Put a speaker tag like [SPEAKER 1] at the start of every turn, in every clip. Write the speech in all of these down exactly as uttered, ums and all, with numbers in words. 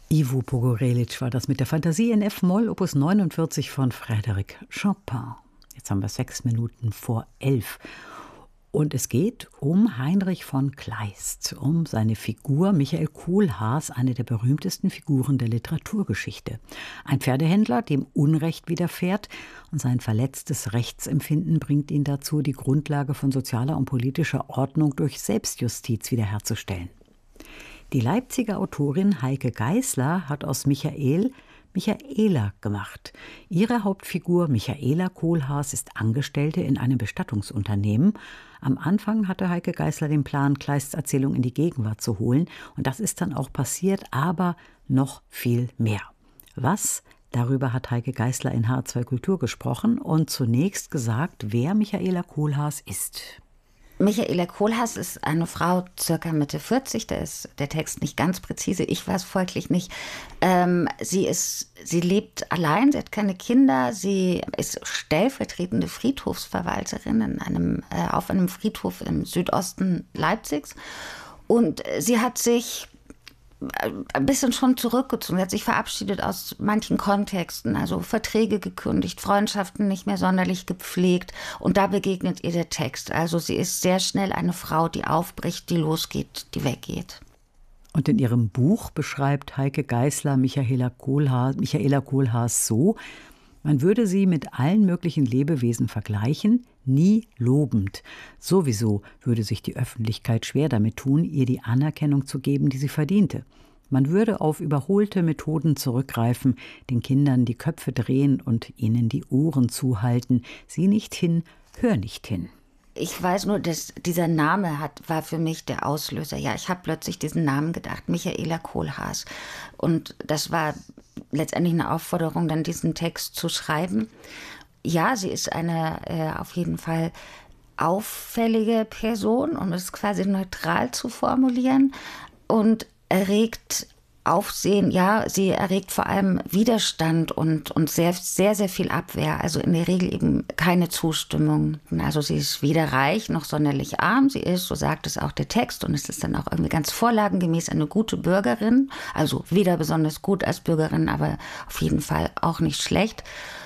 [SPEAKER 1] Ivo Pogorelic war das mit der Fantasie in F-Moll, Opus neunundvierzig von Frédéric Chopin. Jetzt haben wir sechs Minuten vor elf. Und es geht um Heinrich von Kleist, um seine Figur Michael Kohlhaas, eine der berühmtesten Figuren der Literaturgeschichte. Ein Pferdehändler, dem Unrecht widerfährt, und sein verletztes Rechtsempfinden bringt ihn dazu, die Grundlage von sozialer und politischer Ordnung durch Selbstjustiz wiederherzustellen. Die Leipziger Autorin Heike Geisler hat aus Michael Michaela gemacht. Ihre Hauptfigur Michaela Kohlhaas ist Angestellte in einem Bestattungsunternehmen. Am Anfang hatte Heike Geisler den Plan, Kleists Erzählung in die Gegenwart zu holen. Und das ist dann auch passiert, aber noch viel mehr. Was? Darüber hat Heike Geisler in H zwei Kultur gesprochen und zunächst gesagt, wer Michaela Kohlhaas ist.
[SPEAKER 2] Michaela Kohlhaas ist eine Frau, circa Mitte vierzig, da ist der Text nicht ganz präzise, ich weiß folglich nicht. Ähm, sie ist, sie lebt allein, sie hat keine Kinder, sie ist stellvertretende Friedhofsverwalterin in einem, äh, auf einem Friedhof im Südosten Leipzigs. Und sie hat sich ein bisschen schon zurückgezogen. Sie hat sich verabschiedet aus manchen Kontexten, also Verträge gekündigt, Freundschaften nicht mehr sonderlich gepflegt. Und da begegnet ihr der Text. Also sie ist sehr schnell eine Frau, die aufbricht, die losgeht, die weggeht.
[SPEAKER 1] Und in ihrem Buch beschreibt Heike Geisler Michaela Kohlhaas, Michaela Kohlhaas so: Man würde sie mit allen möglichen Lebewesen vergleichen, nie lobend. Sowieso würde sich die Öffentlichkeit schwer damit tun, ihr die Anerkennung zu geben, die sie verdiente. Man würde auf überholte Methoden zurückgreifen, den Kindern die Köpfe drehen und ihnen die Ohren zuhalten. Sieh nicht hin, hör nicht hin.
[SPEAKER 2] Ich weiß nur, dass dieser Name hat, war für mich der Auslöser. Ja, ich habe plötzlich diesen Namen gedacht, Michaela Kohlhaas. Und das war letztendlich eine Aufforderung, dann diesen Text zu schreiben. Ja, sie ist eine äh, auf jeden Fall auffällige Person, um es quasi neutral zu formulieren, und erregt Aufsehen. Ja, sie erregt vor allem Widerstand und, und sehr, sehr, sehr viel Abwehr. Also in der Regel eben keine Zustimmung. Also sie ist weder reich noch sonderlich arm. Sie ist, so sagt es auch der Text, und es ist dann auch irgendwie ganz vorlagengemäß, eine gute Bürgerin. Also weder besonders gut als Bürgerin, aber auf jeden Fall auch nicht schlecht.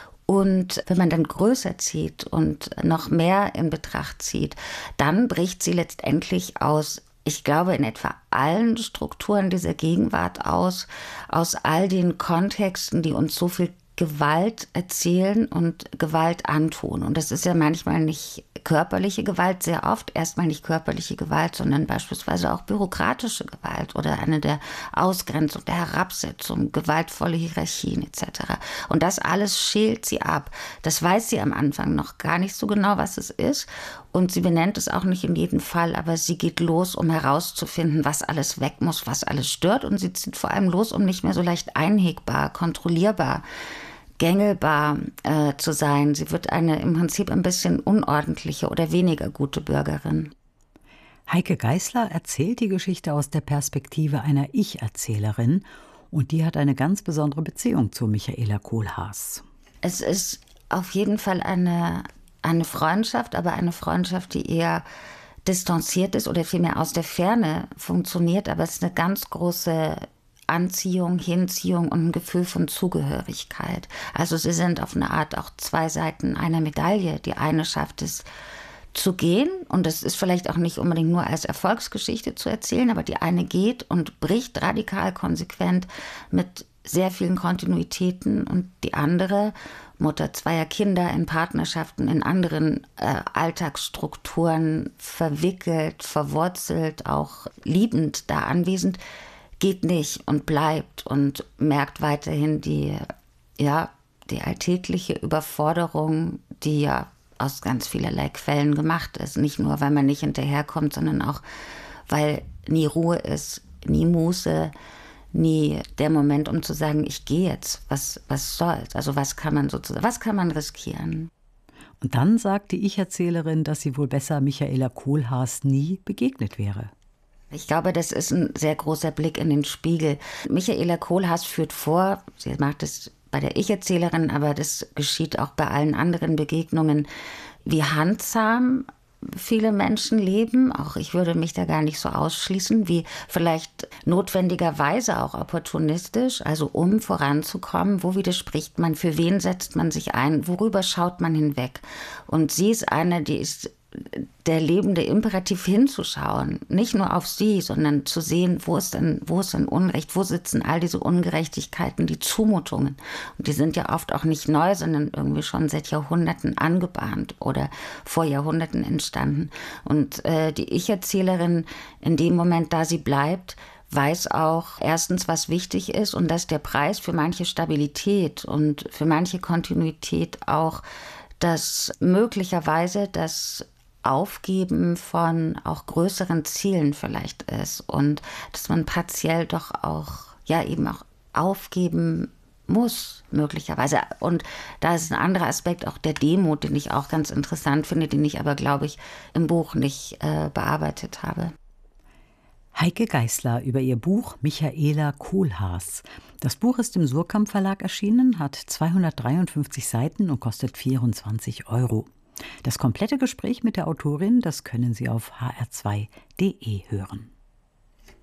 [SPEAKER 2] Und wenn man dann größer zieht und noch mehr in Betracht zieht, dann bricht sie letztendlich aus, ich glaube, in etwa allen Strukturen dieser Gegenwart aus, aus all den Kontexten, die uns so viel Gewalt erzählen und Gewalt antun. Und das ist ja manchmal nicht körperliche Gewalt, sehr oft erstmal nicht körperliche Gewalt, sondern beispielsweise auch bürokratische Gewalt oder eine der Ausgrenzung, der Herabsetzung, gewaltvolle Hierarchien et cetera. Und das alles schält sie ab. Das weiß sie am Anfang noch gar nicht so genau, was es ist. Und sie benennt es auch nicht in jedem Fall, aber sie geht los, um herauszufinden, was alles weg muss, was alles stört. Und sie zieht vor allem los, um nicht mehr so leicht einhegbar, kontrollierbar, gängelbar äh, zu sein. Sie wird eine im Prinzip ein bisschen unordentliche oder weniger gute Bürgerin.
[SPEAKER 1] Heike Geisler erzählt die Geschichte aus der Perspektive einer Ich-Erzählerin, und die hat eine ganz besondere Beziehung zu Michaela Kohlhaas.
[SPEAKER 2] Es ist auf jeden Fall eine, eine Freundschaft, aber eine Freundschaft, die eher distanziert ist oder vielmehr aus der Ferne funktioniert, aber es ist eine ganz große Anziehung, Hinziehung und ein Gefühl von Zugehörigkeit. Also sie sind auf eine Art auch zwei Seiten einer Medaille. Die eine schafft es zu gehen, und das ist vielleicht auch nicht unbedingt nur als Erfolgsgeschichte zu erzählen, aber die eine geht und bricht radikal konsequent mit sehr vielen Kontinuitäten, und die andere, Mutter zweier Kinder, in Partnerschaften, in anderen äh, Alltagsstrukturen verwickelt, verwurzelt, auch liebend da anwesend, geht nicht und bleibt und merkt weiterhin die, ja, die alltägliche Überforderung, die ja aus ganz vielerlei Quellen gemacht ist. Nicht nur, weil man nicht hinterherkommt, sondern auch, weil nie Ruhe ist, nie Muße, nie der Moment, um zu sagen, ich gehe jetzt, was, was soll's? Also was kann man sozusagen, was kann man riskieren?
[SPEAKER 1] Und dann sagt die Ich-Erzählerin, dass sie wohl besser Michaela Kohlhaas nie begegnet wäre.
[SPEAKER 2] Ich glaube, das ist ein sehr großer Blick in den Spiegel. Michaela Kohlhaas führt vor, sie macht es bei der Ich-Erzählerin, aber das geschieht auch bei allen anderen Begegnungen, wie handsam viele Menschen leben. Auch ich würde mich da gar nicht so ausschließen, wie vielleicht notwendigerweise auch opportunistisch, also um voranzukommen. Wo widerspricht man? Für wen setzt man sich ein? Worüber schaut man hinweg? Und sie ist eine, die ist der lebende Imperativ, hinzuschauen, nicht nur auf sie, sondern zu sehen, wo ist denn, wo ist denn Unrecht, wo sitzen all diese Ungerechtigkeiten, die Zumutungen. Und die sind ja oft auch nicht neu, sondern irgendwie schon seit Jahrhunderten angebahnt oder vor Jahrhunderten entstanden. Und äh, die Ich-Erzählerin, in dem Moment, da sie bleibt, weiß auch erstens, was wichtig ist und dass der Preis für manche Stabilität und für manche Kontinuität auch das möglicherweise das Aufgeben von auch größeren Zielen vielleicht ist und dass man partiell doch auch, ja eben auch aufgeben muss, möglicherweise. Und da ist ein anderer Aspekt auch der Demut, den ich auch ganz interessant finde, den ich aber, glaube ich, im Buch nicht äh, bearbeitet habe.
[SPEAKER 1] Heike Geisler über ihr Buch Michaela Kohlhaas. Das Buch ist im Surkamp Verlag erschienen, hat zweihundertdreiundfünfzig Seiten und kostet vierundzwanzig Euro. Das komplette Gespräch mit der Autorin, das können Sie auf h r zwei punkt d e hören.